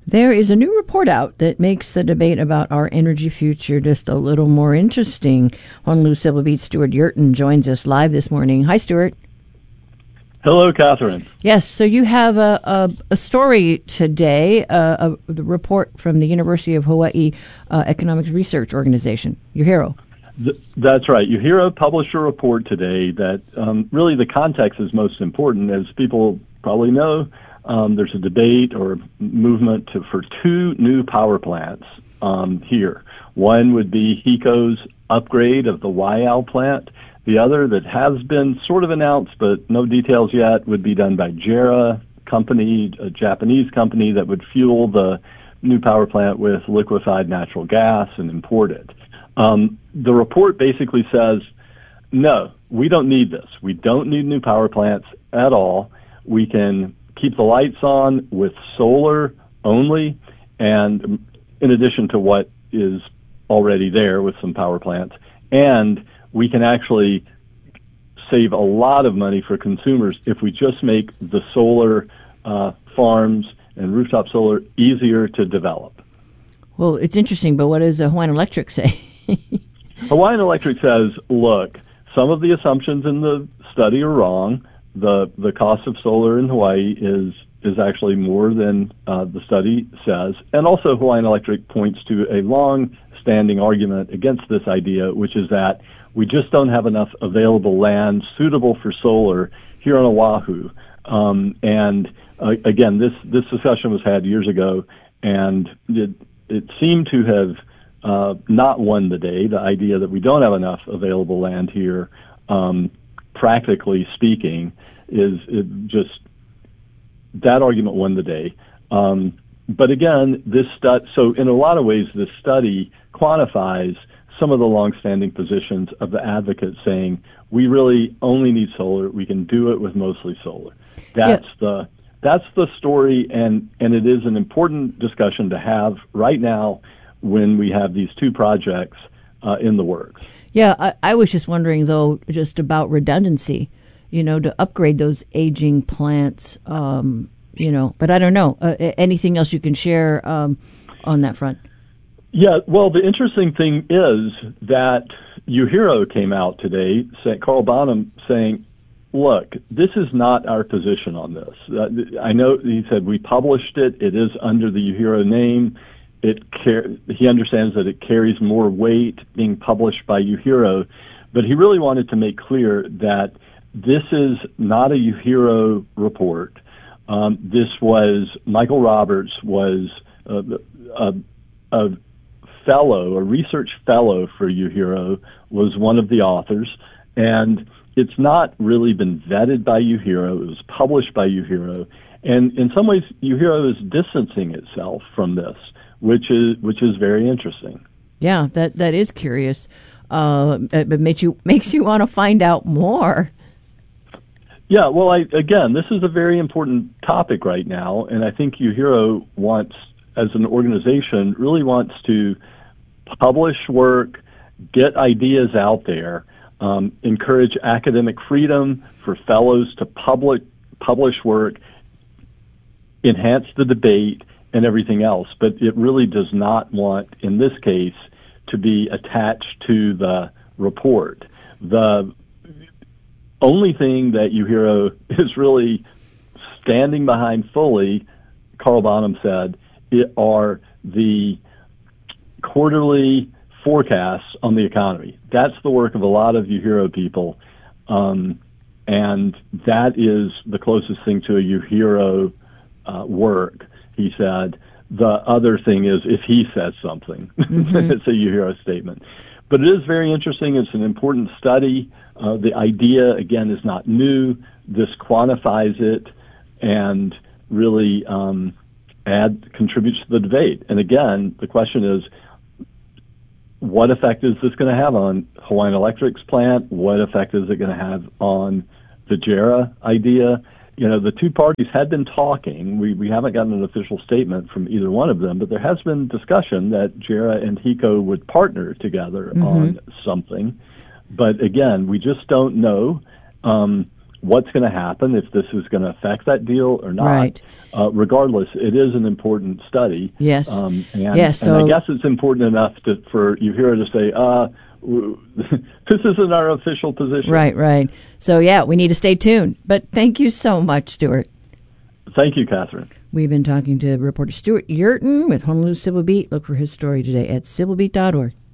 There is a new report out that makes the debate about our energy future just a little more interesting. Honolulu Civil Beat's Stuart Yurton joins us live this morning. Hi, Stuart. Hello, Catherine. Yes, so you have a story today, the report from the University of Hawaii Economics Research Organization, UHERO. That's right. UHERO published a report today that really the context is most important. As people probably know, there's a debate or movement for two new power plants here. One would be HECO's upgrade of the Waiau plant. The other that has been sort of announced, but no details yet, would be done by JERA company, a Japanese company that would fuel the new power plant with liquefied natural gas and import it. The report basically says, no, we don't need this. We don't need new power plants at all. We can keep the lights on with solar only, and in addition to what is already there with some power plants, and we can actually save a lot of money for consumers if we just make the solar farms and rooftop solar easier to develop. Well, it's interesting, but what does Hawaiian Electric say? Hawaiian Electric says, look, some of the assumptions in the study are wrong. The cost of solar in Hawaii is actually more than the study says. And also Hawaiian Electric points to a long-standing argument against this idea, which is that we just don't have enough available land suitable for solar here on Oahu. Again, this discussion was had years ago, and it seemed to have not won the day, the idea that we don't have enough available land here, practically speaking, that argument won the day. But again, so in a lot of ways, this study quantifies some of the longstanding positions of the advocates saying, we really only need solar. We can do it with mostly solar. That's the story, and it is an important discussion to have right now when we have these two projects in the works. Yeah, I was just wondering, though, just about redundancy, to upgrade those aging plants, but I don't know. Anything else you can share on that front? Yeah, well, the interesting thing is that UHERO came out today, Carl Bonham, saying, look, this is not our position on this. I know he said we published it. It is under the UHERO name. He understands that it carries more weight being published by UHERO, but he really wanted to make clear that this is not a UHERO report. Michael Roberts was a research fellow for UHERO, was one of the authors, and it's not really been vetted by UHERO. It was published by UHERO, and in some ways, UHERO is distancing itself from this, which is very interesting. Yeah, that is curious. It makes you want to find out more. Yeah, well, again, this is a very important topic right now, and I think UHERO wants, as an organization, really wants to publish work, get ideas out there, encourage academic freedom for fellows to publish work, enhance the debate, and everything else. But it really does not want, in this case, to be attached to the report. The only thing that UHERO is really standing behind fully, Carl Bonham said, are the quarterly forecasts on the economy. That's the work of a lot of UHERO people, and that is the closest thing to a UHERO work, he said. The other thing is if he says something. Mm-hmm. It's a UHERO statement. But it is very interesting. It's an important study. The idea, again, is not new. This quantifies it and really contributes to the debate. And again, the question is, what effect is this going to have on Hawaiian Electric's plant? What effect is it going to have on the JERA idea? The two parties had been talking. We haven't gotten an official statement from either one of them, but there has been discussion that JERA and HECO would partner together on something. But again, we just don't know what's going to happen, if this is going to affect that deal or not. Right. Regardless, it is an important study. Yes. And So, I guess it's important enough for UHERO to say, this isn't our official position. Right. So, yeah, we need to stay tuned. But thank you so much, Stuart. Thank you, Catherine. We've been talking to reporter Stuart Yurton with Honolulu Civil Beat. Look for his story today at civilbeat.org.